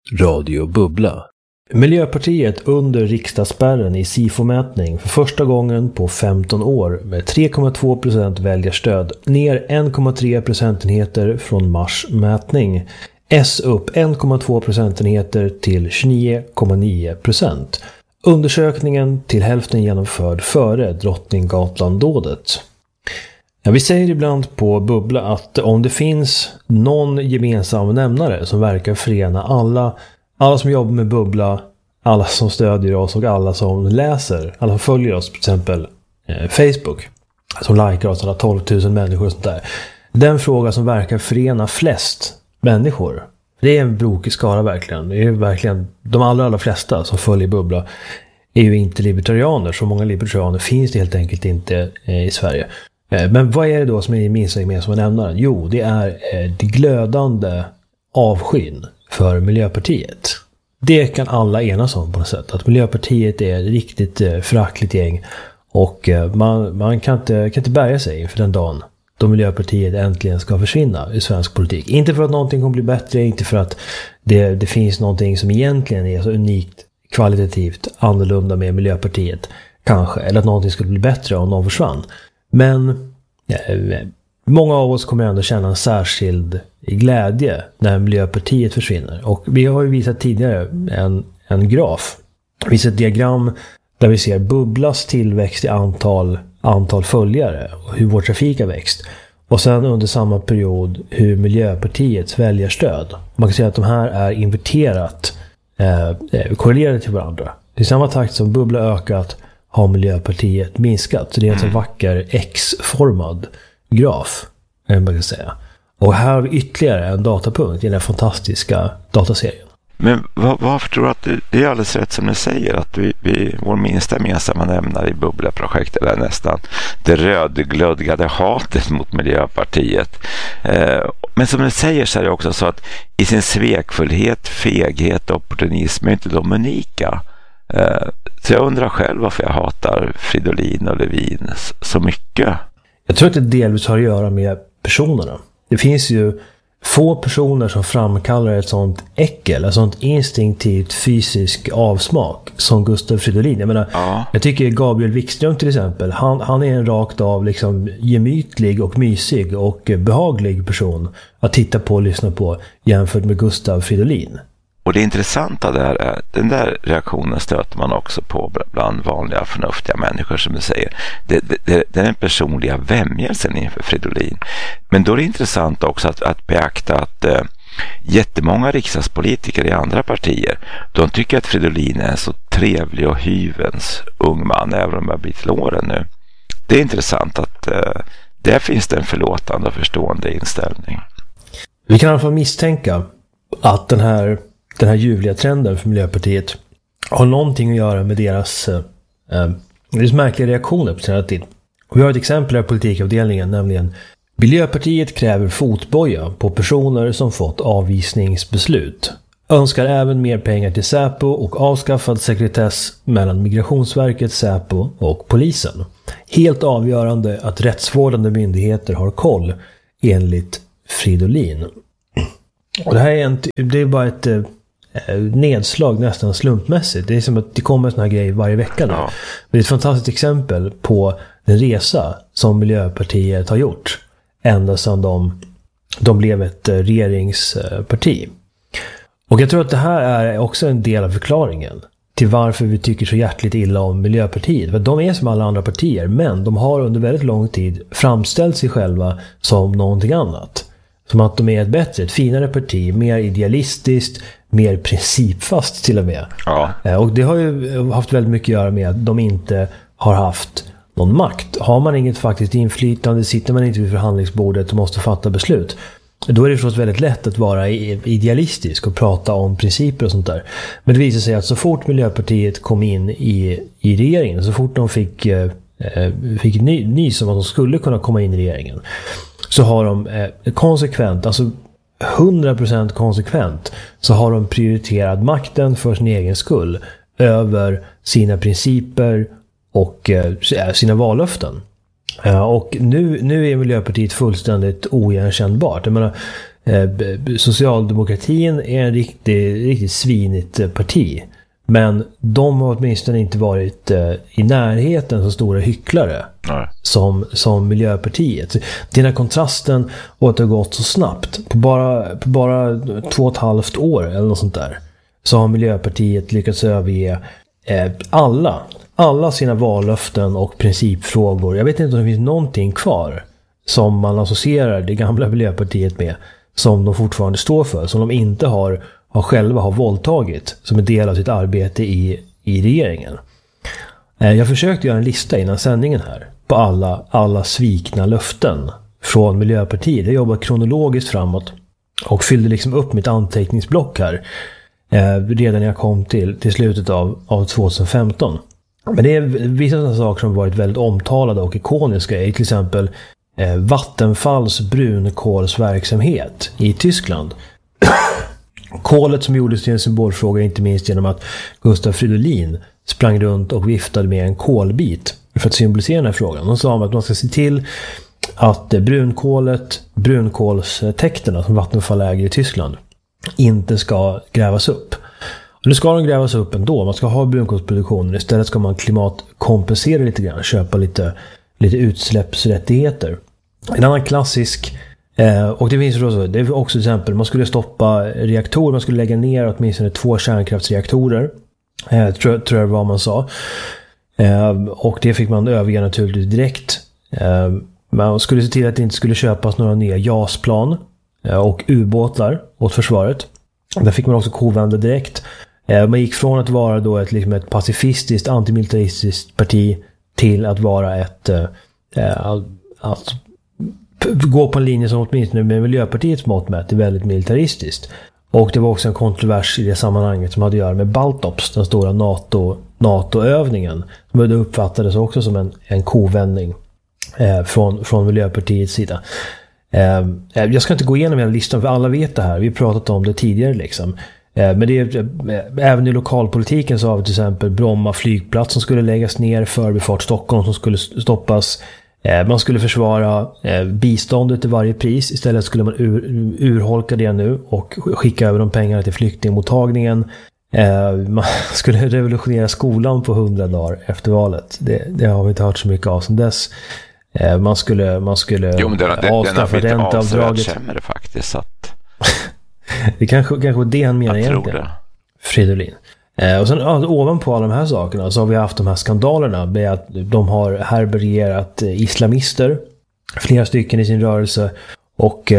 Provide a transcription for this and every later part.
Radio Bubbla. Miljöpartiet under riksdagsspärren i SIFO-mätning för första gången på 15 år med 3,2% väljarstöd, ner 1,3 procentenheter från mars mätning. S upp 1,2 procentenheter till 29,9%. Undersökningen till hälften genomförd före Drottninggatan-dådet. Ja, vi säger ibland på Bubbla att om det finns någon gemensam nämnare som verkar förena alla som jobbar med Bubbla, alla som stödjer oss och alla som läser, alla som följer oss, till exempel Facebook, som likar oss, alla 12 000 människor och sånt där. Den fråga som verkar förena flest människor, det är en brokig skara verkligen. Det är verkligen de allra flesta som följer Bubbla är ju inte libertarianer. Så många libertarianer finns det helt enkelt inte i Sverige. Men vad är det då som är minsta gemensamma nämnaren? Jo, det är det glödande avskyn för Miljöpartiet. Det kan alla enas om på något sätt. Att Miljöpartiet är ett riktigt föraktligt gäng. Och man kan inte bärga sig inför den dagen då Miljöpartiet äntligen ska försvinna i svensk politik. Inte för att någonting kommer bli bättre, inte för att det finns någonting som egentligen är så unikt, kvalitativt annorlunda med Miljöpartiet kanske. Eller att någonting skulle bli bättre om någon försvann. Men många av oss kommer ändå känna en särskild glädje när Miljöpartiet försvinner. Och vi har ju visat tidigare en graf. Vi visar ett diagram där vi ser Bubblas tillväxt i antal följare och hur vår trafik har växt. Och sen under samma period hur Miljöpartiets väljarstöd. Man kan säga att de här är inverterat korrelerade till varandra. I samma takt som Bubbla ökat har Miljöpartiet minskat. Så det är en så vacker X-formad graf, man kan säga. Och här har vi ytterligare en datapunkt i den här fantastiska dataserien. Men varför tror du att det är alldeles rätt som du säger, att vår minsta gemensamma nämnare i Bubbla-projektet är nästan det rödglödgade hatet mot Miljöpartiet. Men som du säger så är det också så att i sin svekfullhet, feghet och opportunism är inte de unika. Så jag undrar själv varför jag hatar Fridolin och Levin så mycket. Jag tror att det delvis har att göra med personerna. Det finns ju få personer som framkallar ett sånt äckel, ett sånt instinktivt fysisk avsmak som Gustav Fridolin. Jag menar, Jag tycker Gabriel Wikström till exempel, han är en rakt av liksom gemytlig och mysig och behaglig person att titta på och lyssna på jämfört med Gustav Fridolin. Och det intressanta där är, den där reaktionen stöter man också på bland vanliga förnuftiga människor som du säger. Det är den personliga vämjelsen inför Fridolin. Men då är det intressant också att beakta att jättemånga riksdagspolitiker i andra partier, de tycker att Fridolin är en så trevlig och hyvens ung man, även om jag blir till åren nu. Det är intressant att där finns det en förlåtande och förstående inställning. Vi kan i alla fall misstänka att den här ljuvliga trenden för Miljöpartiet har någonting att göra med deras märkliga reaktioner på senare tid. Och vi har ett exempel här i politikavdelningen, nämligen Miljöpartiet kräver fotboja på personer som fått avvisningsbeslut. Önskar även mer pengar till Säpo och avskaffad sekretess mellan Migrationsverket, Säpo och polisen. Helt avgörande att rättsvårdande myndigheter har koll, enligt Fridolin. Och det här är bara ett nedslag nästan slumpmässigt. Det är som att det kommer såna här grejer varje vecka nu. Men det är ett fantastiskt exempel på den resa som Miljöpartiet har gjort ända sedan de blev ett regeringsparti. Och jag tror att det här är också en del av förklaringen till varför vi tycker så hjärtligt illa om Miljöpartiet. För de är som alla andra partier, men de har under väldigt lång tid framställt sig själva som någonting annat. Som att de är ett bättre, ett finare parti, mer idealistiskt, mer principfast till och med. Ja. Och det har ju haft väldigt mycket att göra med att de inte har haft någon makt. Har man inget faktiskt inflytande, sitter man inte vid förhandlingsbordet och måste fatta beslut, då är det förstås väldigt lätt att vara idealistisk och prata om principer och sånt där. Men det visar sig att så fort Miljöpartiet kom in i regeringen, så fort de fick nys om att de skulle kunna komma in i regeringen, så har de konsekvent, alltså 100% konsekvent, så har de prioriterat makten för sin egen skull över sina principer och sina vallöften. Och nu är Miljöpartiet fullständigt oigenkännbart. Jag menar, socialdemokratin är en riktigt svinigt parti. Men de har åtminstone inte varit i närheten så stora hycklare som Miljöpartiet. Den här kontrasten återgått så snabbt. På bara 2,5 år eller något sånt där, så har Miljöpartiet lyckats överge alla sina vallöften och principfrågor. Jag vet inte om det finns någonting kvar som man associerar det gamla Miljöpartiet med, som de fortfarande står för, som de inte själva har våldtagit som en del av sitt arbete i regeringen. Jag försökte göra en lista innan sändningen här på alla svikna löften från Miljöpartiet. Jag jobbade kronologiskt framåt och fyllde liksom upp mitt anteckningsblock här redan när jag kom till slutet av 2015. Men det är vissa saker som varit väldigt omtalade och ikoniska, till exempel Vattenfalls brunkolsverksamhet i Tyskland. Kolet som gjordes till en symbolfråga, inte minst genom att Gustav Fridolin sprang runt och viftade med en kolbit för att symbolisera den här frågan. De sa att man ska se till att brunkolstäkterna som Vattenfall äger i Tyskland inte ska grävas upp. Och nu ska de grävas upp ändå. Man ska ha brunkolsproduktionen. Istället ska man klimatkompensera lite grann. Köpa lite utsläppsrättigheter. En annan klassisk, och det finns det är också exempel, man skulle stoppa reaktorer, man skulle lägga ner åtminstone 2 kärnkraftsreaktorer, tror jag vad man sa, och det fick man överge naturligtvis direkt. Man skulle se till att det inte skulle köpas några nya JAS-plan och ubåtar åt försvaret. Där fick man också kovända direkt. Man gick från att vara då ett pacifistiskt, antimilitaristiskt parti till att vara att gå på en linje som åtminstone med Miljöpartiets mått mätt är väldigt militaristiskt. Och det var också en kontrovers i det sammanhanget som hade att göra med Baltops, den stora NATO-övningen, som uppfattades också som en kovändning från Miljöpartiets sida. Jag ska inte gå igenom hela listan, för alla vet det här. Vi har pratat om det tidigare liksom. Men det är, även i lokalpolitiken så har vi till exempel Bromma flygplats som skulle läggas ner, Förbifart Stockholm som skulle stoppas. Man skulle försvara biståndet till varje pris. Istället skulle man urholka det nu och skicka över de pengarna till flyktingmottagningen. Man skulle revolutionera skolan på 100 dagar efter valet. Det har vi inte hört så mycket av sedan dess. Man skulle avskaffa ränteavdraget. Sämre faktiskt att det kanske det han menar egentligen. Fridolin. Och sen ovanpå alla de här sakerna så har vi haft de här skandalerna med att de har härbärgerat islamister, flera stycken i sin rörelse, och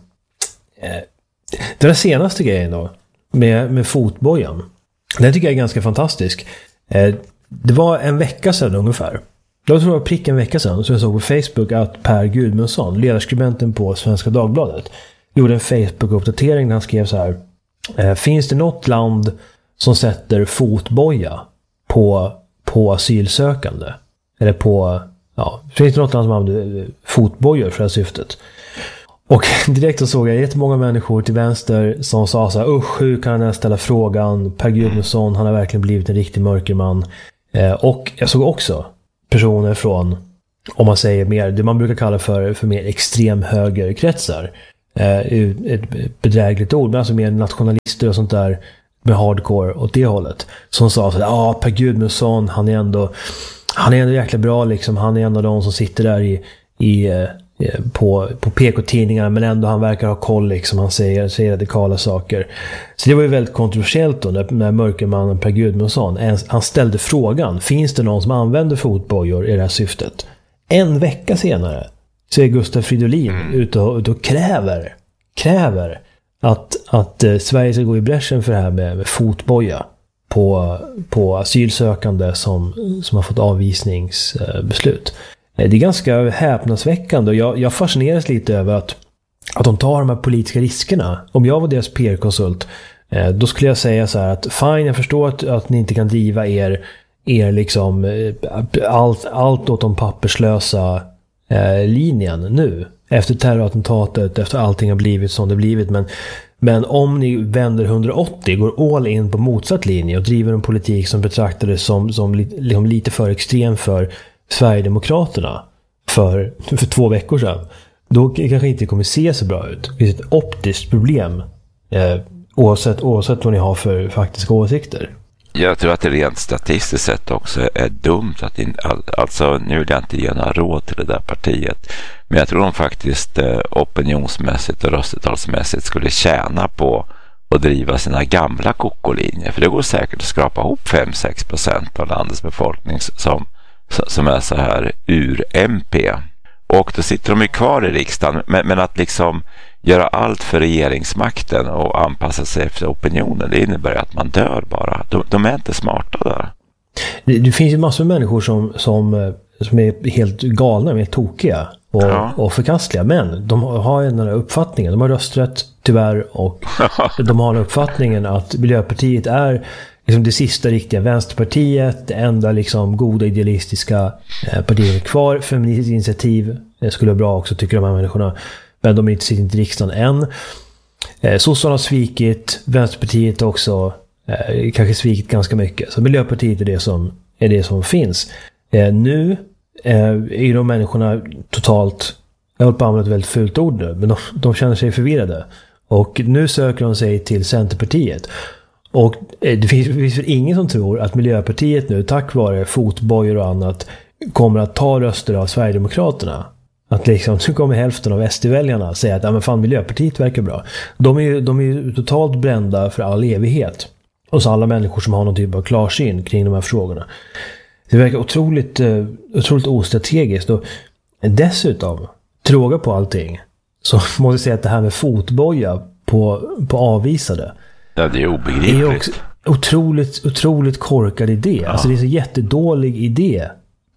den senaste grejen då med fotbojan, den tycker jag är ganska fantastisk. Det var en vecka sedan ungefär. Jag tror det var prick en vecka sedan så jag såg på Facebook att Per Gudmundsson, ledarskribenten på Svenska Dagbladet, gjorde en Facebook-uppdatering där han skrev så här: finns det något land som sätter fotboja på asylsökande? Eller finns det något land som använder fotbojor för det här syftet? Och direkt så såg jag jättemånga människor till vänster som sa så här: usch, hur kan han ens ställa frågan? Per Gudmundsson, han har verkligen blivit en riktig mörkerman. Och jag såg också personer från, om man säger mer, det man brukar kalla för mer extrem högerkretsar. Ett bedrägligt ord, men alltså mer nationalister och sånt där med hardcore åt det hållet, som sa så här: Per Gudmundsson, han är ändå jäkla bra liksom, han är en av de som sitter där på PK-tidningarna, men ändå han verkar ha koll liksom, han säger radikala saker. Så det var ju väldigt kontroversiellt då när mörkermannen Per Gudmundsson, han ställde frågan: finns det någon som använder fotbojor i det här syftet? En vecka senare så är Gustav Fridolin ute och kräver att Sverige ska gå i bräschen för det här med fotboja på asylsökande som har fått avvisningsbeslut. Det är ganska häpnadsväckande, och jag fascineras lite över att de tar de här politiska riskerna. Om jag var deras PR-konsult, då skulle jag säga så här att fine, jag förstår att ni inte kan driva er liksom allt åt de papperslösa linjen nu efter terrorattentatet, efter allting har blivit som det blivit, men om ni vänder 180, går all in på motsatt linje och driver en politik som betraktades som lite för extrem för Sverigedemokraterna för 2 veckor sedan, då kanske inte kommer se så bra ut. Det finns ett optiskt problem oavsett vad ni har för faktiska åsikter. Jag tror att det rent statistiskt sett också är dumt att alltså nu vill jag inte ge några råd till det där partiet, men jag tror de faktiskt opinionsmässigt och röstetalsmässigt skulle tjäna på att driva sina gamla kokolinjer, för det går säkert att skrapa ihop 5-6% av landets befolkning som är så här ur-MP, och då sitter de ju kvar i riksdagen, men att liksom göra allt för regeringsmakten och anpassa sig efter opinionen, det innebär att man dör bara. De är inte smarta där. Det finns ju massor av människor som är helt galna, helt tokiga och förkastliga, men de har en uppfattningen, de har rösträtt tyvärr, och de har en uppfattningen att Miljöpartiet är liksom det sista riktiga vänsterpartiet, det enda liksom goda idealistiska partiet kvar. Feministiskt initiativ skulle vara bra också, tycker de här människorna, men de sitter inte i riksdagen än. Sossarna har svikit, Vänsterpartiet också kanske svikit ganska mycket. Så Miljöpartiet är det som finns. Nu är de människorna totalt, jag håller på att använda ett väldigt fult ord nu, men de känner sig förvirrade. Och nu söker de sig till Centerpartiet. Och det finns väl ingen som tror att Miljöpartiet nu, tack vare fotbojor och annat, kommer att ta röster av Sverigedemokraterna. Att liksom, så kommer hälften av SD-väljarna säga att ja, men fan, Miljöpartiet verkar bra. De är ju totalt brända för all evighet. Och så alla människor som har någon typ av klarsyn kring de här frågorna. Det verkar otroligt ostrategiskt. Och dessutom, tråga på allting, så måste jag säga att det här med fotboja på avvisade. Ja, det är obegripligt. Det är också otroligt korkad idé. Ja. Alltså det är så jättedålig idé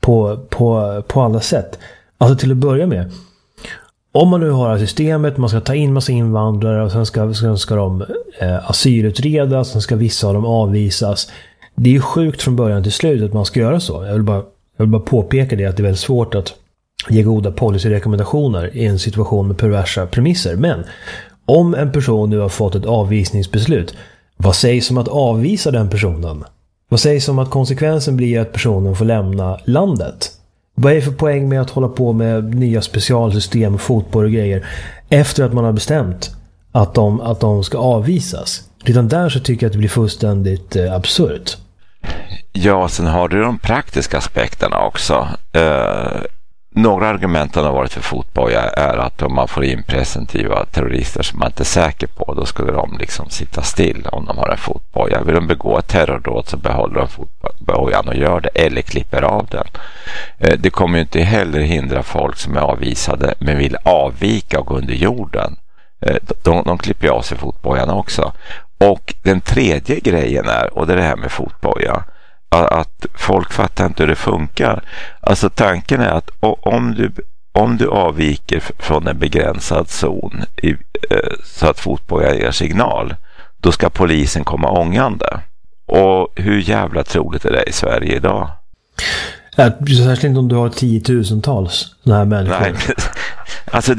på alla sätt. Alltså till att börja med, om man nu har systemet, man ska ta in massa invandrare och sen ska de asylutredas, sen ska vissa av dem avvisas. Det är ju sjukt från början till slut att man ska göra så. Jag vill bara påpeka det, att det är väldigt svårt att ge goda policyrekommendationer i en situation med perversa premisser. Men om en person nu har fått ett avvisningsbeslut, vad sägs om att avvisa den personen? Vad sägs om att konsekvensen blir att personen får lämna landet? Vad är det för poäng med att hålla på med nya specialsystem, fotboll och grejer efter att man har bestämt att de ska avvisas? Redan där så tycker jag att det blir fullständigt absurt. Ja, sen har du de praktiska aspekterna också. Några argument har varit för fotboja är att om man får in presumtiva terrorister som man inte är säker på, då skulle de liksom sitta still om de har en fotboja. Vill de begå ett terrordåd så behåller de fotbojan och gör det, eller klipper av den. Det kommer ju inte heller hindra folk som är avvisade men vill avvika och gå under jorden. De klipper av sig fotbojan också. Och den tredje grejen är, och det är det här med fotboja, att folk fattar inte hur det funkar. Alltså tanken är att om du avviker från en begränsad zon så att fotboja ger signal, då ska polisen komma ångande. Och hur jävla troligt är det i Sverige idag? Ja, särskilt inte om du har 10-tusentals sådana här människor. Nej, alltså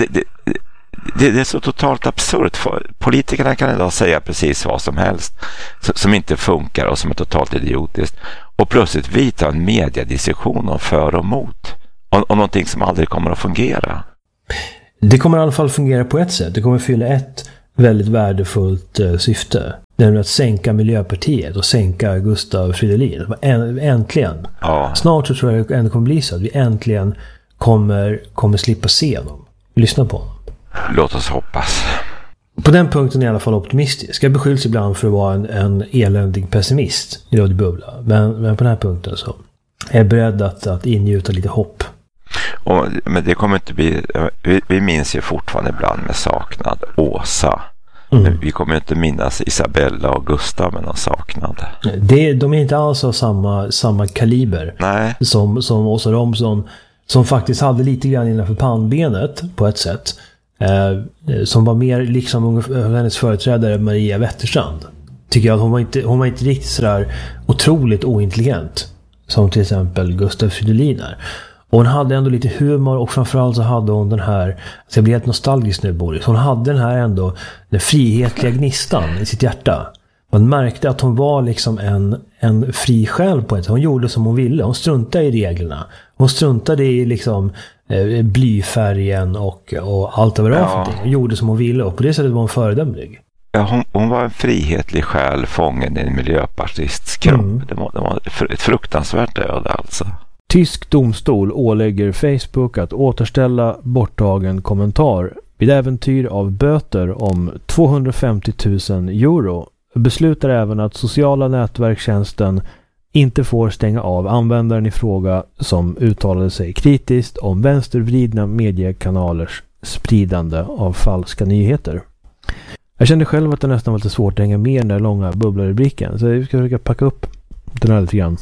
det är så totalt absurt. Politikerna kan idag säga precis vad som helst som inte funkar och som är totalt idiotiskt, och plötsligt vidta en mediediskussion om för och mot om någonting som aldrig kommer att fungera. Det kommer i alla fall fungera på ett sätt. Det kommer fylla ett väldigt värdefullt syfte, nämligen att sänka Miljöpartiet och sänka Gustav Fridolin. Äntligen. Ja. Snart så tror jag det ändå kommer bli så att vi äntligen kommer slippa se honom. Lyssna på honom. Låt oss hoppas. På den punkten är jag i alla fall optimistisk. Jag beskylls ibland för att vara en eländig pessimist i Radio Bubbla. Men på den här punkten så är jag beredd att ingjuta lite hopp. Men det kommer inte bli... Vi minns ju fortfarande ibland med saknad Åsa. Men vi kommer inte minnas Isabella och Gustav med någon saknad. De är inte alls av samma kaliber. Nej. Som Åsa Romson, som faktiskt hade lite grann innanför pannbenet på ett sätt. Som var mer liksom hennes företrädare Maria Wetterstrand. Tycker jag att hon var inte riktigt sådär otroligt ointelligent som till exempel Gustav Fridolin är. Och hon hade ändå lite humor, och framförallt så hade hon den här, så jag blir helt nostalgisk nu, Boris. Hon hade den här ändå, den frihetliga gnistan i sitt hjärta. Man märkte att hon var liksom en fri själ på ett sätt. Hon gjorde som hon ville. Hon struntade i reglerna. Hon struntade i liksom blyfärgen och allt över och gjorde som hon ville, och på det sättet var hon föredömlig. Ja, hon var en frihetlig själ fången i en miljöpartists kropp. Det var ett fruktansvärt öde alltså. Tysk domstol ålägger Facebook att återställa borttagen kommentar vid äventyr av böter om 250 000 euro. Beslutar även att sociala nätverkstjänsten inte får stänga av användaren i fråga som uttalade sig kritiskt om vänstervridna mediekanalers spridande av falska nyheter. Jag kände själv att det nästan var lite svårt att hänga med i den där långa bubblarubriken, så jag ska försöka packa upp den här lite grann.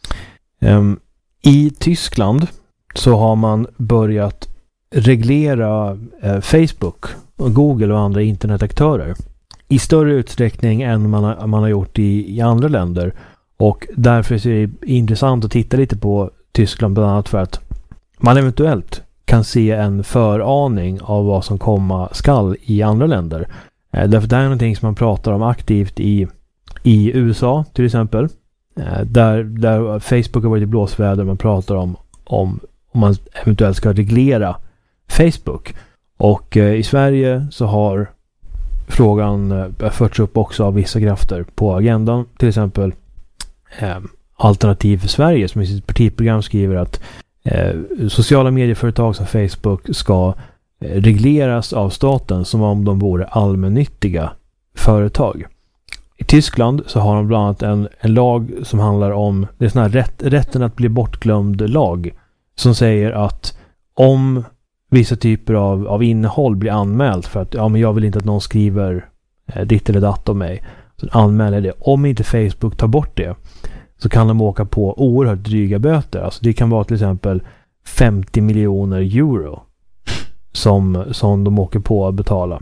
I Tyskland så har man börjat reglera Facebook och Google och andra internetaktörer i större utsträckning än man har gjort i andra länder. Och därför är det intressant att titta lite på Tyskland, bland annat för att man eventuellt kan se en föraning av vad som komma skall i andra länder. Därför det är någonting som man pratar om aktivt i USA till exempel. Där Facebook har varit i blåsväder. Man pratar om man eventuellt ska reglera Facebook. Och i Sverige så har frågan förts upp också av vissa krafter på agendan. Till exempel Alternativ för Sverige, som i sitt partiprogram skriver att sociala medieföretag som Facebook ska regleras av staten som om de vore allmännyttiga företag. I Tyskland så har de bland annat en lag som handlar om, det är sån här rätten att bli bortglömd lag, som säger att om vissa typer av innehåll blir anmält för att men jag vill inte att någon skriver ditt eller datt om mig, så anmäler det. Om inte Facebook tar bort det så kan de åka på oerhört dryga böter. Alltså det kan vara till exempel 50 miljoner euro som de åker på att betala.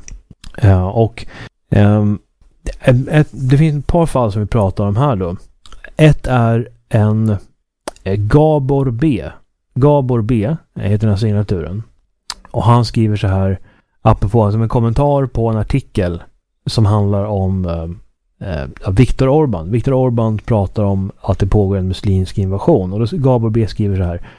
Det finns ett par fall som vi pratar om här då. Ett är en Gabor B. Gabor B heter den här signaturen. Och han skriver så här, apropå som en kommentar på en artikel som handlar om Viktor Orbán. Viktor Orbán pratar om att det pågår en muslimsk invasion. Och då Gabor B skriver så här: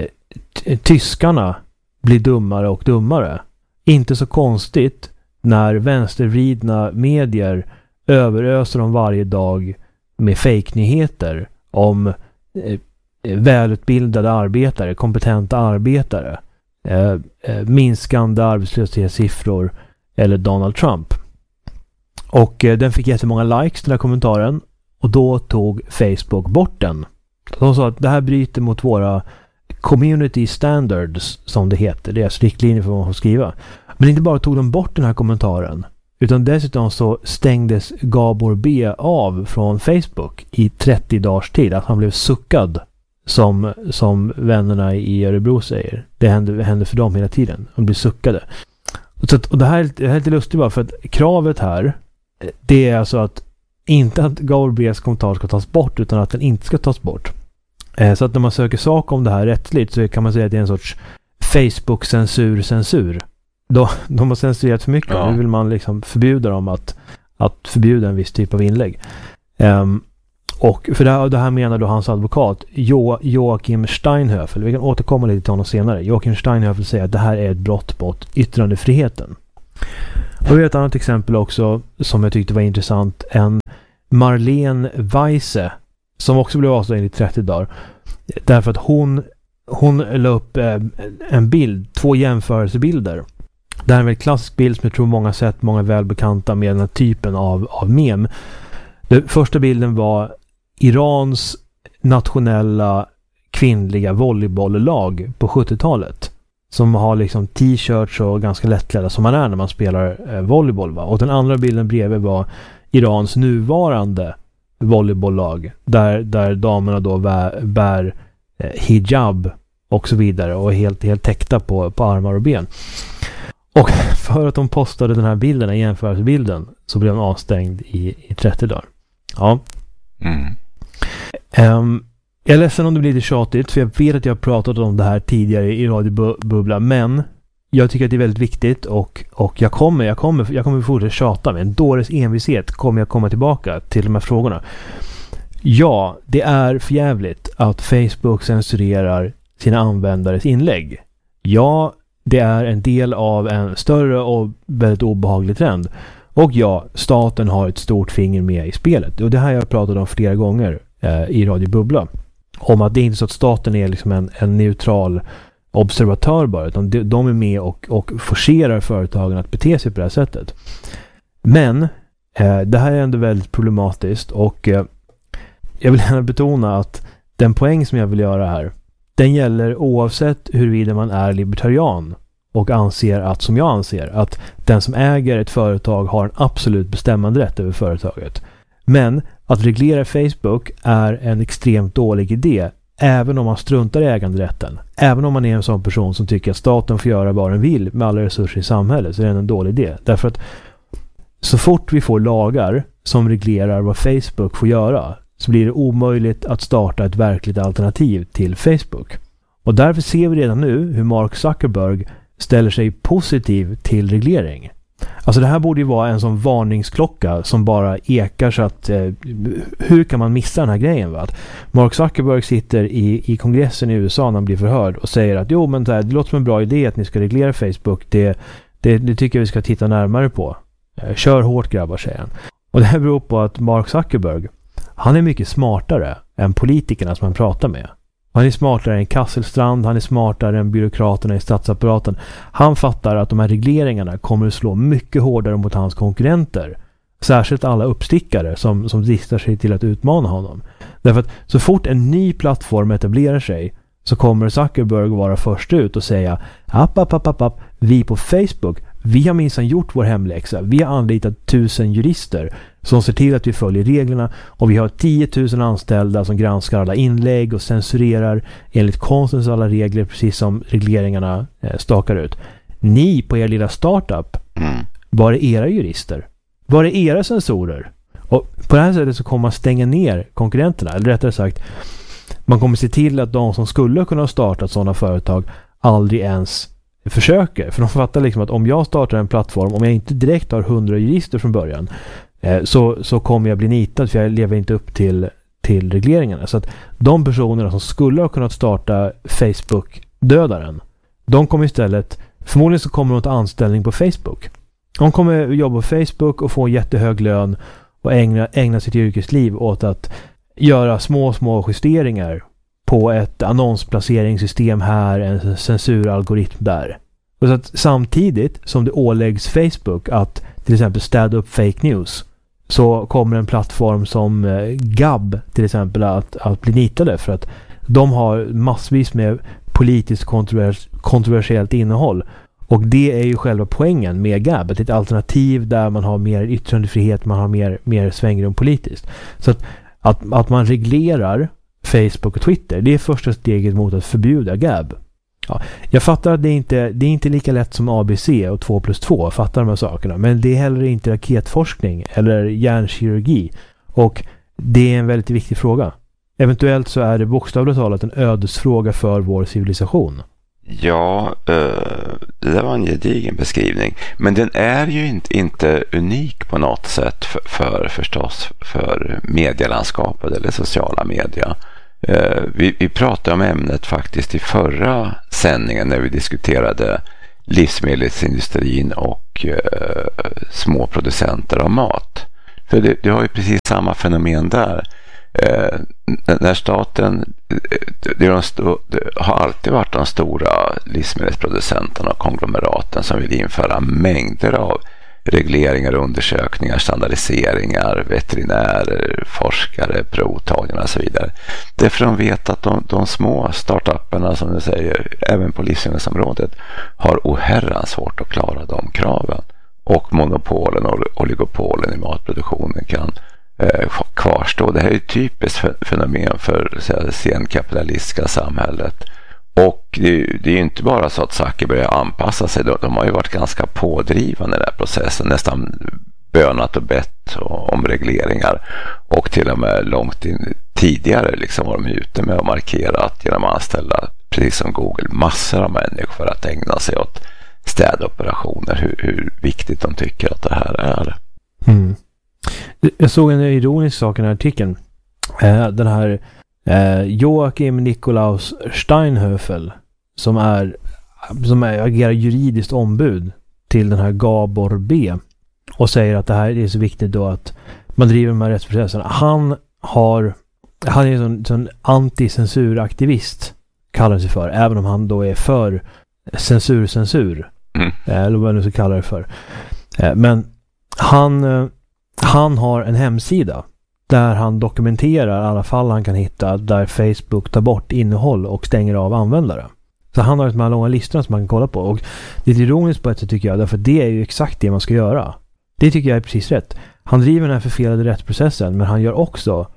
tyskarna blir dummare och dummare. Inte så konstigt när vänstervridna medier överöser dem varje dag med fake-nyheter om välutbildade arbetare, kompetenta arbetare, minskande arbetslöshetssiffror eller Donald Trump. Och den fick jättemånga likes, den här kommentaren, och då tog Facebook bort den. De sa att det här bryter mot våra community standards, som det heter. Det är alltså riktlinjer för vad man får skriva. Men inte bara tog de bort den här kommentaren, utan dessutom så stängdes Gabor B av från Facebook i 30 dagars tid. Att han blev suckad, som vännerna i Örebro säger. Det hände för dem hela tiden. De blir suckade. Och det här är lite lustigt bara, för att kravet här, det är alltså att inte att Gabor B's kommentar ska tas bort, utan att den inte ska tas bort. Så att när man söker sak om det här rättsligt så kan man säga att det är en sorts Facebook-censur. De har censurerat för mycket. Nu vill man liksom förbjuda dem att förbjuda en viss typ av inlägg. Och för det här menar då hans advokat Joachim Steinhöfel. Vi kan återkomma lite till honom senare. Joachim Steinhöfel säger att det här är ett brott mot yttrandefriheten. Och vi har ett annat exempel också som jag tyckte var intressant. En Marlene Weisse som också blev avstängd i 30 dagar. Därför att hon la upp en bild, 2 jämförelsebilder. Det här är en väldigt klassisk bild som jag tror många sett, många välbekanta med den här typen av mem. Den första bilden var Irans nationella kvinnliga volleybolllag på 70-talet. Som har liksom t-shirts och ganska lättklädda som man är när man spelar volleyboll. Va? Och den andra bilden bredvid var Irans nuvarande volleybolllag. Där damerna då bär hijab och så vidare. Och är helt täckta på armar och ben. Och för att de postade den här bilden, den jämförelsebilden, så blev de avstängd i 30 dagar. Ja. Jag är ledsen om det blir lite tjatigt, för jag vet att jag har pratat om det här tidigare i Radio Bubbla, men jag tycker att det är väldigt viktigt och jag kommer fortsätta tjata. Med en dåres envishet kommer jag komma tillbaka till de här frågorna. Ja, det är förjävligt att Facebook censurerar sina användares inlägg. Ja, det är en del av en större och väldigt obehaglig trend. Och ja, staten har ett stort finger med i spelet. Och det här har jag pratat om flera gånger i Radio Bubbla. Om att det är inte så att staten är liksom en neutral observatör bara, utan de är med och forcerar företagen att bete sig på det här sättet. Men det här är ändå väldigt problematiskt, och jag vill gärna betona att den poäng som jag vill göra här, den gäller oavsett huruvida man är libertarian och anser att, som jag anser, att den som äger ett företag har en absolut bestämmande rätt över företaget. Men att reglera Facebook är en extremt dålig idé, även om man struntar i äganderätten. Även om man är en sån person som tycker att staten får göra vad den vill med alla resurser i samhället, så är det en dålig idé. Därför att så fort vi får lagar som reglerar vad Facebook får göra, så blir det omöjligt att starta ett verkligt alternativ till Facebook. Och därför ser vi redan nu hur Mark Zuckerberg ställer sig positiv till reglering. Alltså det här borde ju vara en sån varningsklocka som bara ekar, så att hur kan man missa den här grejen, va? Att Mark Zuckerberg sitter i kongressen i USA när han blir förhörd och säger att jo, men det låter som en bra idé att ni ska reglera Facebook, det tycker jag vi ska titta närmare på. Kör hårt grabbar, säger han. Och det här beror på att Mark Zuckerberg, han är mycket smartare än politikerna som han pratar med. Han är smartare än Kasselstrand, han är smartare än byråkraterna i statsapparaten. Han fattar att de här regleringarna kommer att slå mycket hårdare mot hans konkurrenter. Särskilt alla uppstickare som dristar sig till att utmana honom. Därför att så fort en ny plattform etablerar sig, så kommer Zuckerberg vara först ut och säga app, vi på Facebook, vi har minsann gjort vår hemläxa. Vi har anlitat 1000 jurister som ser till att vi följer reglerna, och vi har 10 000 anställda som granskar alla inlägg och censurerar enligt konstens alla regler, precis som regleringarna stakar ut. Ni på er lilla startup, var är era jurister? Var är era sensorer? Och på det här sättet så kommer man stänga ner konkurrenterna, eller rättare sagt, man kommer se till att de som skulle kunna starta sådana företag aldrig ens försöker. För de fattar liksom att om jag startar en plattform, om jag inte direkt har 100 jurister från början, så kommer jag bli nitad, för jag lever inte upp till regleringarna. Så att de personerna som skulle ha kunnat starta Facebook-dödaren, de kommer istället, förmodligen så kommer de ta anställning på Facebook. De kommer jobba på Facebook och få en jättehög lön och ägna sitt yrkesliv åt att göra små justeringar på ett annonsplaceringssystem här, en censuralgoritm där. Och så att samtidigt som det åläggs Facebook att till exempel städa upp fake news, så kommer en plattform som Gab till exempel att bli nitade, för att de har massvis med politiskt kontroversiellt innehåll. Och det är ju själva poängen med Gab, ett alternativ där man har mer yttrandefrihet, man har mer svängrum politiskt. Så att man reglerar Facebook och Twitter, det är första steget mot att förbjuda Gab. Ja, jag fattar att det är inte lika lätt som ABC och 2+2, fattar de här sakerna, men det är heller inte raketforskning eller hjärnkirurgi, och det är en väldigt viktig fråga. Eventuellt så är det bokstavligt talat en ödesfråga för vår civilisation. Ja, det där var en gedigen beskrivning. Men den är ju inte unik på något sätt för medielandskapet eller sociala media. Vi pratade om ämnet faktiskt i förra sändningen när vi diskuterade livsmedelsindustrin och små producenter av mat. För det har ju precis samma fenomen där. När staten, det har alltid varit de stora livsmedelsproducenterna och konglomeraten som vill införa mängder av regleringar, undersökningar, standardiseringar, veterinärer, forskare, provtagningar och så vidare. Därför de vet att de små startupperna, som du säger, även på livsmedelsområdet, har oherrans svårt att klara de kraven. Och monopolen och oligopolen i matproduktionen kan kvarstå. Det här är ett typiskt fenomen för det senkapitalistiska samhället. Och det är ju inte bara så att Zuckerberg anpassar sig. De har ju varit ganska pådrivande i den här processen. Nästan bönat och bett om regleringar. Och till och med långt tidigare liksom var de ute med att markera att genom att anställa, precis som Google, massor av människor för att ägna sig åt städoperationer. Hur viktigt de tycker att det här är. Mm. Jag såg en ironisk sak i den här artikeln. Den här Joachim Nikolaus Steinhöfel, som är som agerar juridiskt ombud till den här Gabor B. Och säger att det här är så viktigt då att man driver de här rättsprocesserna. Han är en sån anticensuraktivist, kallar sig för, även om han då är för censur. Eller vad man nu ska kalla det för. Men han har en hemsida där han dokumenterar alla fall han kan hitta där Facebook tar bort innehåll och stänger av användare. Så han har de här långa listorna som man kan kolla på. Och det är ironiskt på ett sätt, tycker jag, därför det är ju exakt det man ska göra. Det tycker jag är precis rätt. Han driver den här förfelade rättsprocessen, men han gör också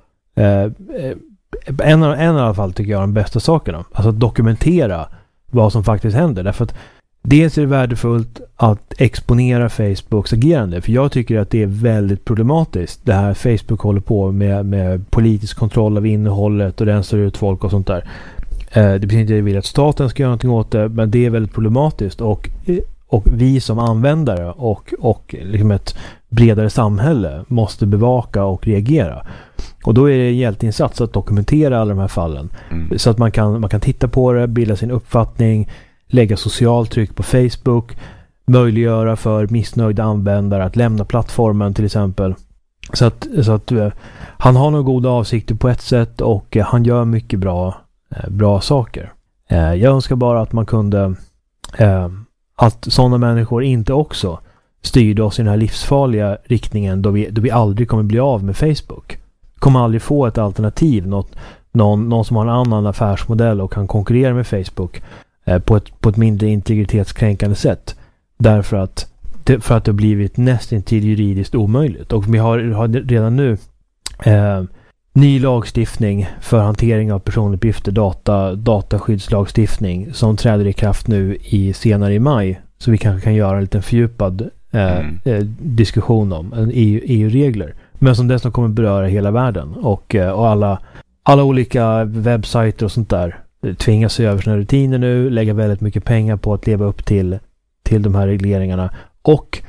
en i alla fall, tycker jag, de bästa sakerna. Alltså att dokumentera vad som faktiskt händer. Därför att dels är det värdefullt att exponera Facebooks agerande. För jag tycker att det är väldigt problematiskt. Det här Facebook håller på med politisk kontroll av innehållet och rensar ut folk och sånt där. Det betyder inte att jag vill att staten ska göra någonting åt det, men det är väldigt problematiskt. Och vi som användare och liksom ett bredare samhälle måste bevaka och reagera. Och då är det en hjälteinsats att dokumentera alla de här fallen. Så att man kan titta på det, bilda sin uppfattning, lägga socialt tryck på Facebook, möjliggöra för missnöjda användare att lämna plattformen till exempel. Så att han har nog goda avsikter på ett sätt och han gör mycket bra saker. Jag önskar bara att man kunde att sådana människor inte också styrde oss i den här livsfarliga riktningen då vi aldrig kommer bli av med Facebook. Kommer aldrig få ett alternativ, någon som har en annan affärsmodell och kan konkurrera med Facebook på ett mindre integritetskränkande sätt. Därför att det har blivit nästintill juridiskt omöjligt. Och vi har redan nu ny lagstiftning för hantering av personuppgifter, dataskyddslagstiftning som träder i kraft nu senare i maj. Så vi kanske kan göra en liten fördjupad diskussion om EU-regler. Men som dessutom kommer beröra hela världen. Och alla olika webbsajter och sånt där tvingas se över sina rutiner nu, lägga väldigt mycket pengar på att leva upp till de här regleringarna. Och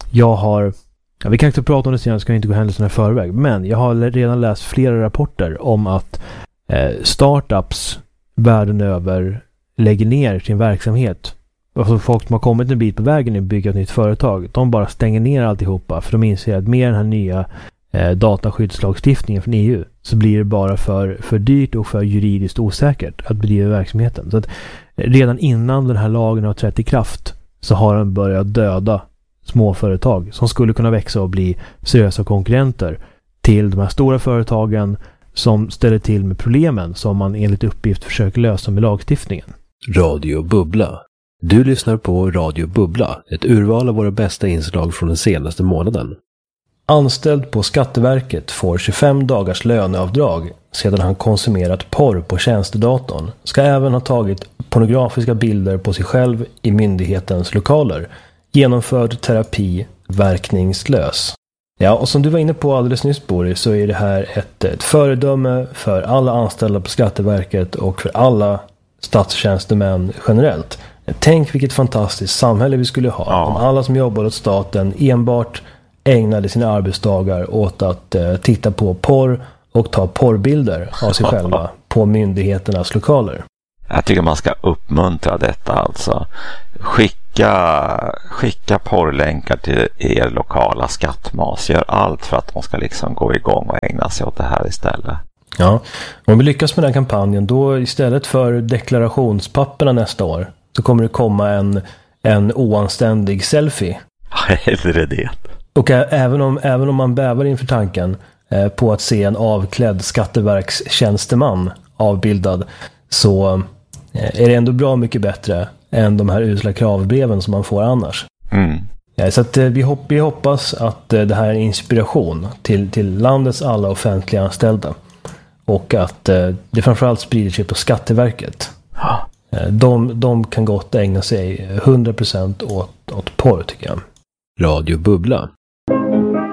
vi kan inte prata om det senare, ska inte gå händelserna i förväg, men jag har redan läst flera rapporter om att startups världen över lägger ner sin verksamhet. Alltså folk som har kommit en bit på vägen i att bygga ett nytt företag, de bara stänger ner alltihopa för de inser att med den här nya dataskyddslagstiftningen från EU så blir det bara för dyrt och för juridiskt osäkert att bedriva verksamheten. Så att redan innan den här lagen har trätt i kraft så har den börjat döda småföretag som skulle kunna växa och bli seriösa konkurrenter till de här stora företagen som ställer till med problemen som man enligt uppgift försöker lösa med lagstiftningen. Radio Bubbla. Du lyssnar på Radio Bubbla, ett urval av våra bästa inslag från den senaste månaden. Anställd på Skatteverket får 25 dagars löneavdrag sedan han konsumerat porr på tjänstedatorn. Ska även ha tagit pornografiska bilder på sig själv i myndighetens lokaler. Genomförd terapi verkningslös. Ja, och som du var inne på alldeles nyss, Boris, så är det här ett föredöme för alla anställda på Skatteverket och för alla statstjänstemän generellt. Tänk vilket fantastiskt samhälle vi skulle ha om alla som jobbar åt staten enbart ägnade sina arbetsdagar åt att titta på porr och ta porrbilder av sig själva på myndigheternas lokaler. Jag tycker man ska uppmuntra detta alltså. Skicka porrlänkar till er lokala skattmas. Gör allt för att de ska liksom gå igång och ägna sig åt det här istället. Ja, om vi lyckas med den här kampanjen då istället för deklarationspapperna nästa år så kommer det komma en oanständig selfie. Hellre det. Och även om man bävar inför tanken på att se en avklädd skatteverkstjänsteman avbildad så är det ändå bra mycket bättre än de här usla kravbreven som man får annars. Ja, så att vi hoppas att det här är en inspiration till landets alla offentliga anställda och att det framförallt sprider sig på Skatteverket. De kan gott ägna sig 100% åt porr, tycker jag. Radio Bubbla.